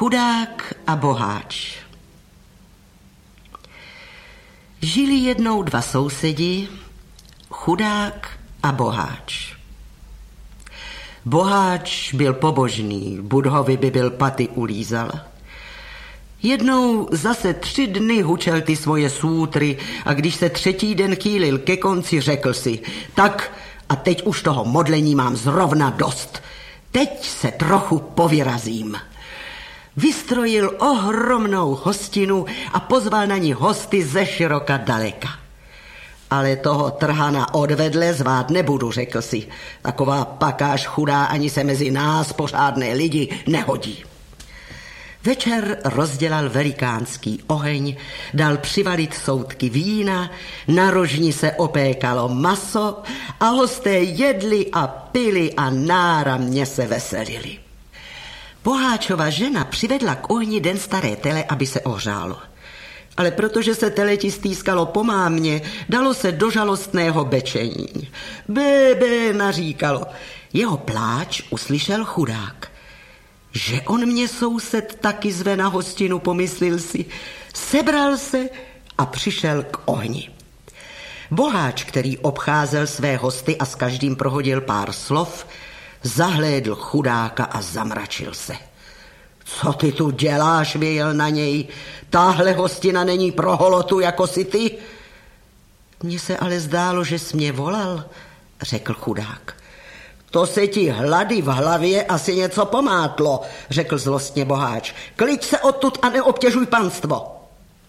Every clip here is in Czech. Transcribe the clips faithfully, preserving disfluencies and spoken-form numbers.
Chudák a boháč. Žili jednou dva sousedi, chudák a boháč. Boháč byl pobožný, Budhovi by byl paty ulízal. Jednou zase tři dny hučel ty svoje sútry a když se třetí den chýlil ke konci, řekl si, tak a teď už toho modlení mám zrovna dost. Teď se trochu povyrazím. Vystrojil ohromnou hostinu a pozval na ní hosty ze široka daleka. Ale toho trhana odvedle zvát nebudu, řekl si. Taková pakáž chudá ani se mezi nás pořádné lidi nehodí. Večer rozdělal velikánský oheň, dal přivalit soudky vína, na rožni se opékalo maso a hosté jedli a pili a náramně se veselili. Boháčova žena přivedla k ohni den staré tele, aby se ohřálo. Ale protože se teleti stýskalo po mámě, dalo se do žalostného bečení. Bé, bé, naříkalo. Jeho pláč uslyšel chudák. Že on mě soused taky zve na hostinu, pomyslil si. Sebral se a přišel k ohni. Boháč, který obcházel své hosty a s každým prohodil pár slov, zahlédl chudáka a zamračil se. Co ty tu děláš, vějel na něj. Táhle hostina není pro holotu jako si ty. Mně se ale zdálo, že jsi mě volal, řekl chudák. To se ti hlady v hlavě asi něco pomátlo, řekl zlostně boháč. Kliď se odtud a neobtěžuj panstvo.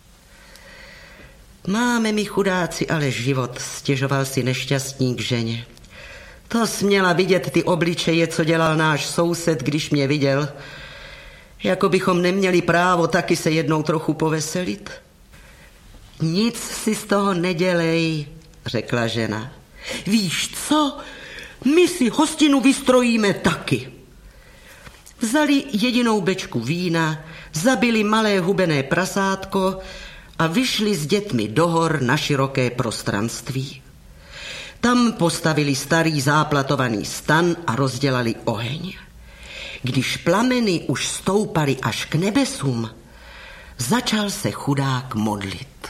Máme mi chudáci ale život, stěžoval si nešťastník ženě. To směla vidět ty obličeje, co dělal náš soused, když mě viděl. Jako bychom neměli právo taky se jednou trochu poveselit. Nic si z toho nedělej, řekla žena. Víš co? My si hostinu vystrojíme taky. Vzali jedinou bečku vína, zabili malé hubené prasátko a vyšli s dětmi do hor na široké prostranství. Tam postavili starý záplatovaný stan a rozdělali oheň. Když plameny už stoupaly až k nebesům, začal se chudák modlit.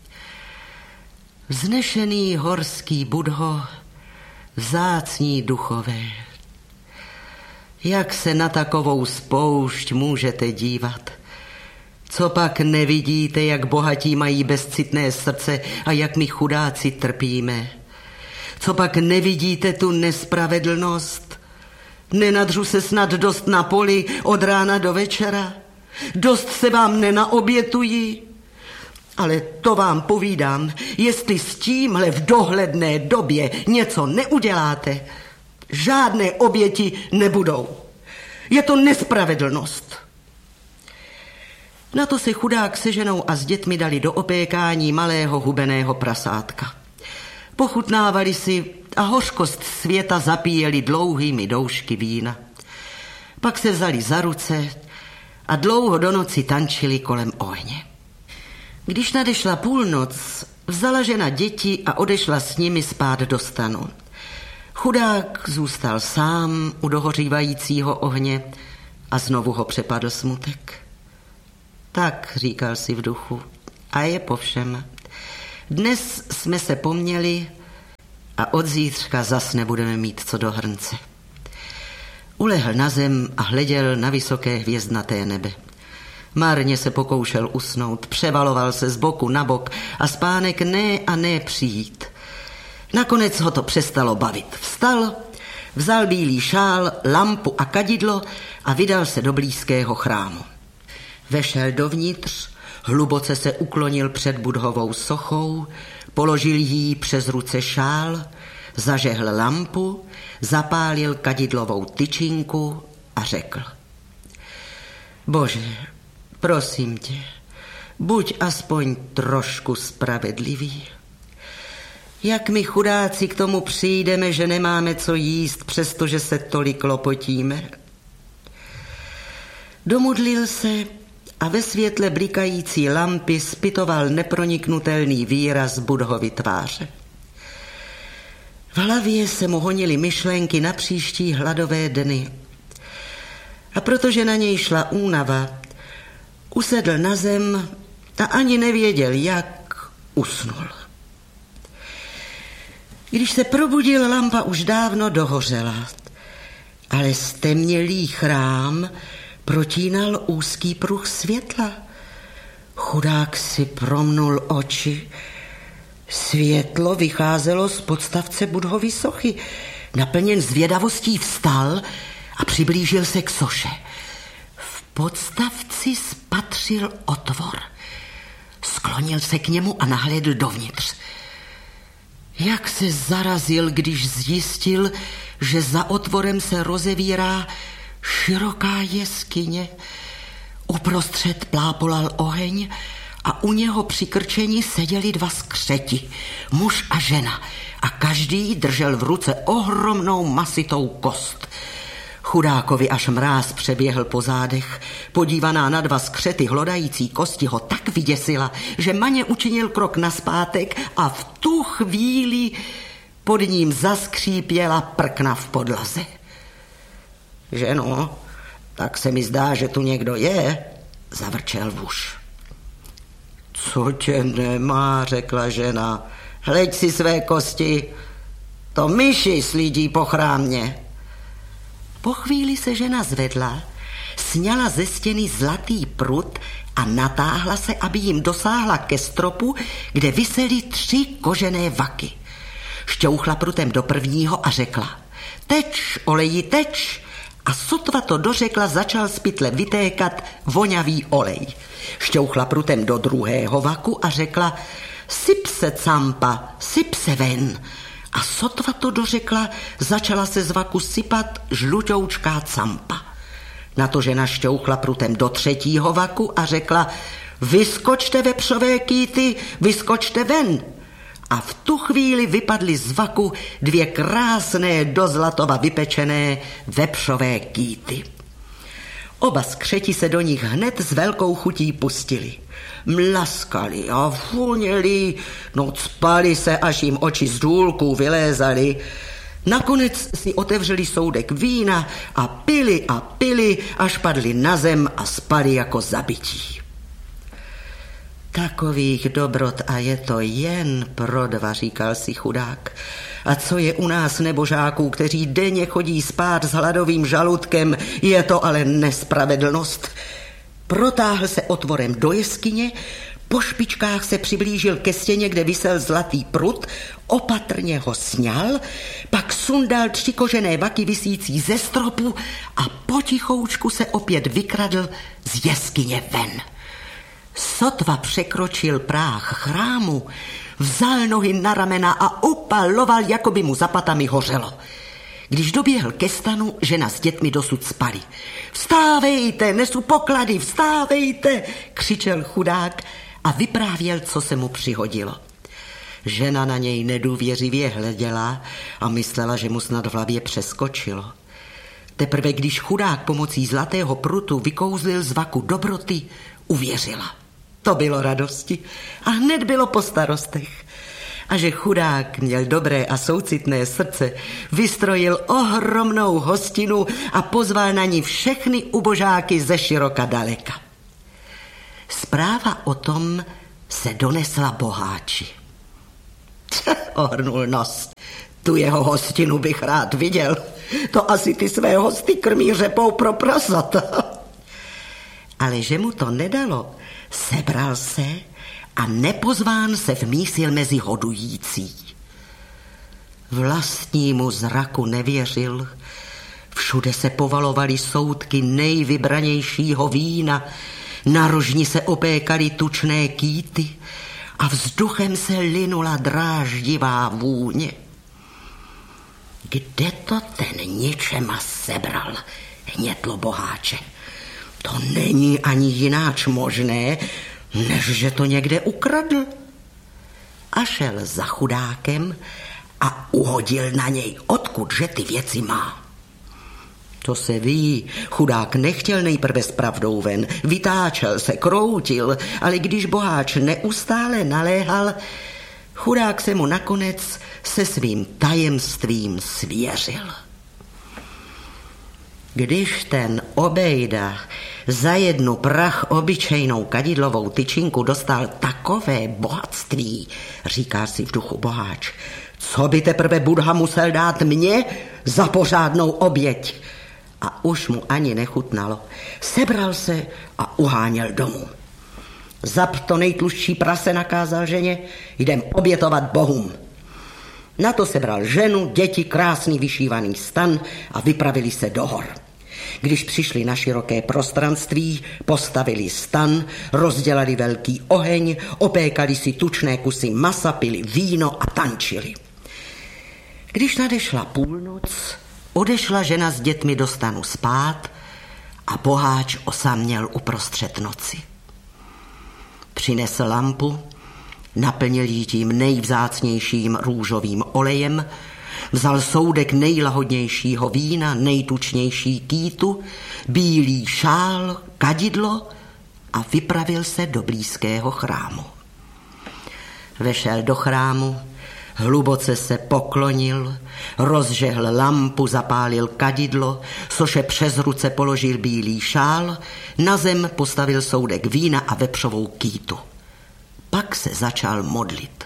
Vznešený horský Budho, vzácní duchové, jak se na takovou spoušť můžete dívat? Co pak nevidíte, jak bohatí mají bezcitné srdce a jak my chudáci trpíme? Co pak nevidíte tu nespravedlnost? Nenadřu se snad dost na poli od rána do večera? Dost se vám nenaobětuji? Ale to vám povídám, jestli s tímhle v dohledné době něco neuděláte, žádné oběti nebudou. Je to nespravedlnost. Na to se chudák se ženou a s dětmi dali do opékání malého hubeného prasátka. Pochutnávali si a hořkost světa zapíjeli dlouhými doušky vína. Pak se vzali za ruce a dlouho do noci tančili kolem ohně. Když nadešla půlnoc, vzala žena děti a odešla s nimi spát do stanu. Chudák zůstal sám u dohořívajícího ohně a znovu ho přepadl smutek. Tak, říkal si v duchu, a je po všem. Dnes jsme se poměli a od zítřka zas nebudeme mít co do hrnce. Ulehl na zem a hleděl na vysoké hvězdnaté nebe. Marně se pokoušel usnout, převaloval se z boku na bok a spánek ne a ne přijít. Nakonec ho to přestalo bavit. Vstal, vzal bílý šál, lampu a kadidlo a vydal se do blízkého chrámu. Vešel dovnitř, hluboce se uklonil před Budhovou sochou, položil jí přes ruce šál, zažehl lampu, zapálil kadidlovou tyčinku a řekl. Bože, prosím tě, buď aspoň trošku spravedlivý. Jak my chudáci k tomu přijdeme, že nemáme co jíst, přestože se tolik lopotíme? Domodlil se a ve světle blikající lampy zpytoval neproniknutelný výraz Budhovy tváře. V hlavě se mu honily myšlenky na příští hladové dny. A protože na něj šla únava, Usedl na zem a ani nevěděl, jak usnul. Když se probudil, lampa už dávno dohořela, ale stemnělý chrám protínal úzký pruh světla. Chudák si promnul oči. Světlo vycházelo z podstavce Buddhovy sochy. Naplněn zvědavostí vstal a přiblížil se k soše. V podstavci spatřil otvor. Sklonil se k němu a nahlédl dovnitř. Jak se zarazil, když zjistil, že za otvorem se rozevírá široká jeskyně. Uprostřed plápolal oheň a u něho při krčení seděli dva skřeti, muž a žena, a každý držel v ruce ohromnou masitou kost. Chudákovi až mráz přeběhl po zádech. Podívaná na dva skřety hlodající kosti ho tak vyděsila, že maně učinil krok nazpátek a v tu chvíli pod ním zaskřípěla prkna v podlaze. Ženo, tak se mi zdá, že tu někdo je, zavrčel muž. Co tě nemá, řekla žena, hleď si své kosti, to myši slídí po chrámě. Po chvíli se žena zvedla, sňala ze stěny zlatý prut a natáhla se, aby jim dosáhla ke stropu, kde visely tři kožené vaky. Šťouchla prutem do prvního a řekla: Teč, oleji, teč. A sotva to dořekla, začal z pytle vytékat vonavý olej. Šťouchla prutem do druhého vaku a řekla: Syp se, campa, syp se ven. A sotva to dořekla, začala se z vaku sypat žlutoučká campa. Na to žena šťouchla prutem do třetího vaku a řekla: Vyskočte, vepřové kýty, vyskočte ven. A v tu chvíli vypadly z vaku dvě krásné do zlatova vypečené vepřové kýty. Oba skřeti se do nich hned s velkou chutí pustili. Mlaskali a voněli, no cpali se, až jim oči z důlků vylézaly. Nakonec si otevřeli soudek vína a pili a pili, až padli na zem a spali jako zabití. Takových dobrot a je to jen pro dva, říkal si chudák. A co je u nás nebožáků, kteří denně chodí spát s hladovým žaludkem, je to ale nespravedlnost. Protáhl se otvorem do jeskyně, po špičkách se přiblížil ke stěně, kde visel zlatý prut, opatrně ho sňal, pak sundal tři kožené vaky visící ze stropu a potichoučku se opět vykradl z jeskyně ven. Sotva překročil práh chrámu, vzal nohy na ramena a upaloval, jako by mu za patami hořelo. Když doběhl ke stanu, žena s dětmi dosud spali. Vstávejte, nesu poklady, vstávejte, křičel chudák a vyprávěl, co se mu přihodilo. Žena na něj nedůvěřivě hleděla a myslela, že mu snad v hlavě přeskočilo. Teprve když chudák pomocí zlatého prutu vykouzlil z vaku dobroty, uvěřila. To bylo radosti a hned bylo po starostech. A že chudák měl dobré a soucitné srdce, vystrojil ohromnou hostinu a pozval na ní všechny ubožáky ze široka daleka. Zpráva o tom se donesla boháči. Ohrnul nos. Tu jeho hostinu bych rád viděl. To asi ty své hosty krmí řepou pro prasata. Ale že mu to nedalo, sebral se a nepozván se vmísil mezi hodující. Vlastnímu zraku nevěřil. Všude se povalovaly soudky nejvybranějšího vína, na rožni se opékaly tučné kýty a vzduchem se linula dráždivá vůně. Kde to ten ničema sebral, hnětlo boháče. To není ani jináč možné, než že to někde ukradl. A šel za chudákem a uhodil na něj, odkud že ty věci má. To se ví, chudák nechtěl nejprve s pravdou ven, vytáčel se, kroutil, ale když boháč neustále naléhal, chudák se mu nakonec se svým tajemstvím svěřil. Když ten obejda Za jednu prach obyčejnou kadidlovou tyčinku dostal takové bohatství, říká si v duchu boháč. Co by teprve Buddha musel dát mně za pořádnou oběť? A už mu ani nechutnalo. Sebral se a uháněl domů. Zap to nejtlušší prase, nakázal ženě, jdem obětovat bohům. Na to sebral ženu, děti, krásný vyšívaný stan a vypravili se do hor. Když přišli na široké prostranství, postavili stan, rozdělali velký oheň, opékali si tučné kusy masa, pili víno a tančili. Když nadešla půlnoc, odešla žena s dětmi do stanu spát a boháč osaměl uprostřed noci. Přinesl lampu, naplnil ji tím nejvzácnějším růžovým olejem, vzal soudek nejlahodnějšího vína, nejtučnější kýtu, bílý šál, kadidlo a vypravil se do blízkého chrámu. Vešel do chrámu, hluboce se poklonil, rozžehl lampu, zapálil kadidlo, soše přes ruce položil bílý šál, na zem postavil soudek vína a vepřovou kýtu. Pak se začal modlit.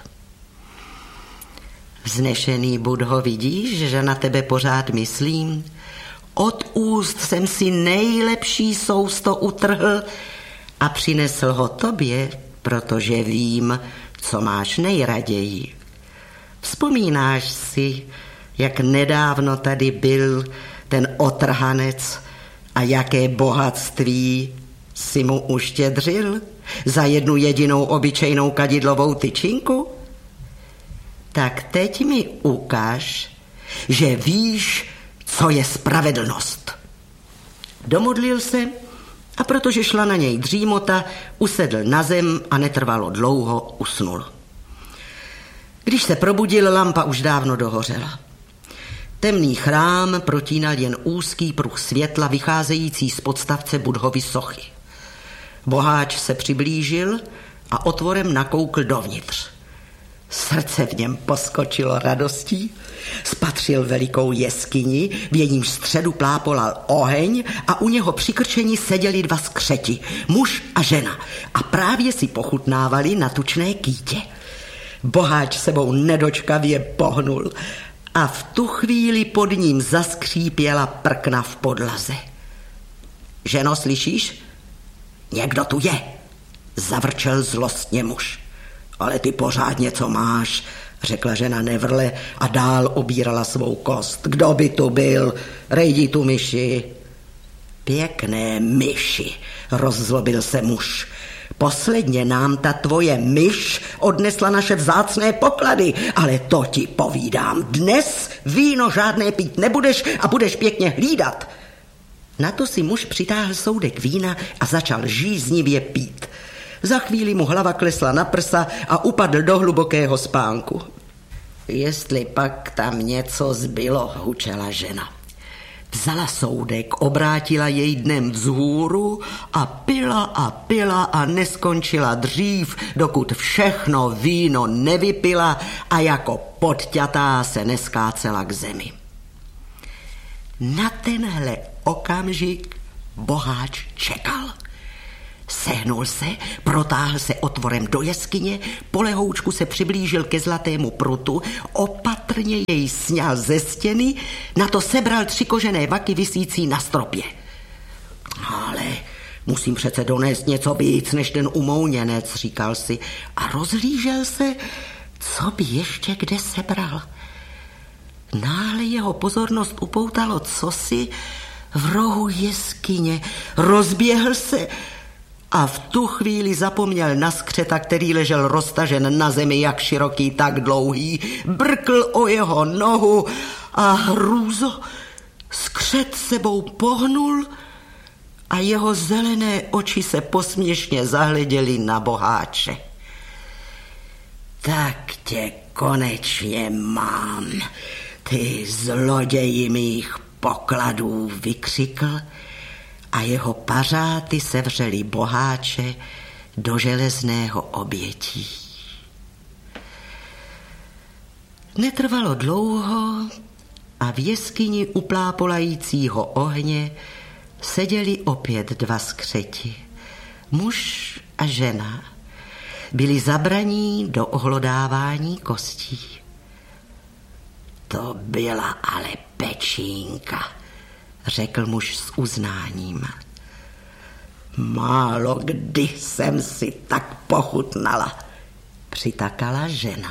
Vznešený Budho, vidíš, že na tebe pořád myslím? Od úst jsem si nejlepší sousto utrhl a přinesl ho tobě, protože vím, co máš nejraději. Vzpomínáš si, jak nedávno tady byl ten otrhanec a jaké bohatství si mu uštědřil za jednu jedinou obyčejnou kadidlovou tyčinku? Tak teď mi ukáž, že víš, co je spravedlnost. Domodlil se a protože šla na něj dřímota, usedl na zem a netrvalo dlouho usnul. Když se probudil, lampa už dávno dohořela. Temný chrám protínal jen úzký pruh světla vycházející z podstavce Budhovy sochy. Boháč se přiblížil a otvorem nakoukl dovnitř. Srdce v něm poskočilo radostí, spatřil velikou jeskyni, v jejímž středu plápolal oheň a u něho přikrčeni seděli dva skřeti, muž a žena, a právě si pochutnávali na tučné kýtě. Boháč sebou nedočkavě pohnul a v tu chvíli pod ním zaskřípěla prkna v podlaze. Ženo, slyšíš? Někdo tu je, zavrčel zlostně muž. Ale ty pořád něco máš, řekla žena nevrle a dál obírala svou kost. Kdo by tu byl? Rejdi tu myši. Pěkné myši, rozzlobil se muž. Posledně nám ta tvoje myš odnesla naše vzácné poklady, ale to ti povídám. Dnes víno žádné pít nebudeš a budeš pěkně hlídat. Na to si muž přitáhl soudek vína a začal žíznivě pít. Za chvíli mu hlava klesla na prsa a upadl do hlubokého spánku. Jestli pak tam něco zbylo, hučela žena. Vzala soudek, obrátila jej dnem vzhůru a pila a pila a neskončila dřív, dokud všechno víno nevypila a jako podťatá se neskácela k zemi. Na tenhle okamžik boháč čekal. Sehnul se, protáhl se otvorem do jeskyně, polehoučku se přiblížil ke zlatému prutu, opatrně jej sňal ze stěny, na to sebral tři kožené vaky visící na stropě. Ale musím přece donést něco víc než ten umouněnec, říkal si a rozhlížel se, co by ještě kde sebral. Náhle jeho pozornost upoutalo cosi v rohu jeskyně, rozběhl se a v tu chvíli zapomněl na skřeta, který ležel roztažen na zemi jak široký, tak dlouhý. Brkl o jeho nohu a hrůzo, skřet sebou pohnul a jeho zelené oči se posměšně zahleděly na boháče. Tak tě konečně mám, ty zloději mých pokladů, vykřikl a jeho pařáty sevřeli boháče do železného obětí. Netrvalo dlouho a v jeskyni uplápolajícího ohně seděli opět dva skřeti, muž a žena. Byli zabraní do ohlodávání kostí. To byla ale pečínka, řekl muž s uznáním. Málo kdy jsem si tak pochutnala, přitakala žena.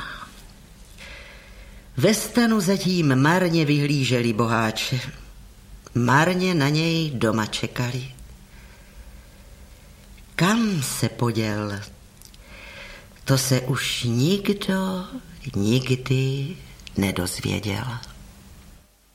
Ve stanu zatím marně vyhlíželi boháče. Marně na něj doma čekali. Kam se poděl, to se už nikdo nikdy nedozvěděl.